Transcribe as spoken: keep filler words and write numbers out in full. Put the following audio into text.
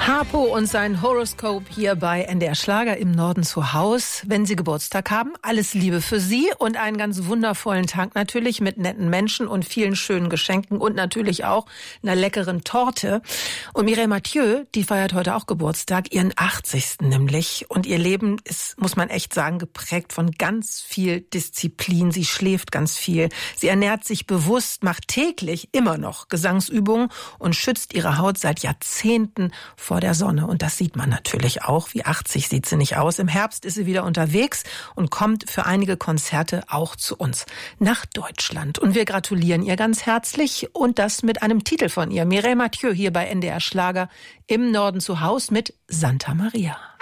Harpo und sein Horoskop hier bei N D R Schlager im Norden zu Haus. Wenn Sie Geburtstag haben, alles Liebe für Sie und einen ganz wundervollen Tag natürlich mit netten Menschen und vielen schönen Geschenken und natürlich auch einer leckeren Torte. Und Mireille Mathieu, die feiert heute auch Geburtstag, ihren achtzigsten nämlich. Und ihr Leben ist, muss man echt sagen, geprägt von ganz viel Disziplin. Sie schläft ganz viel. Sie ernährt sich bewusst, macht täglich immer noch Gesangsübungen und schützt ihre Haut seit Jahrzehnten vor der Sonne. Und das sieht man natürlich auch. Wie achtzig sieht sie nicht aus. Im Herbst ist sie wieder unterwegs und kommt für einige Konzerte auch zu uns nach Deutschland. Und wir gratulieren ihr ganz herzlich und das mit einem Titel von ihr. Mireille Mathieu hier bei N D R Schlager im Norden zu Haus mit Santa Maria.